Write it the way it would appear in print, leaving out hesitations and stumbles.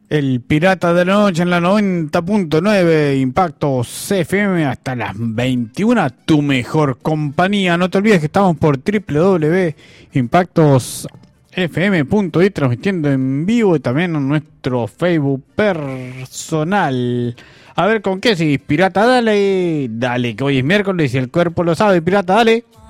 El Pirata de la Noche en la 90.9 Impactos FM hasta las 21, tu mejor compañía. No te olvides que estamos por www.impactosfm.it transmitiendo en vivo y también en nuestro Facebook personal. A ver, ¿con qué seguís, Pirata? Dale, que hoy es miércoles y el cuerpo lo sabe, Pirata, dale.